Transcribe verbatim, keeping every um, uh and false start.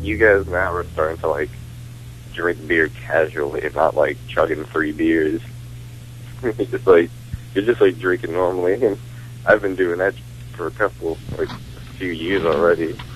you guys now are starting to like drink beer casually, not like chugging three beers. It's just like you're just like drinking normally, and I've been doing that for a couple like a few years already.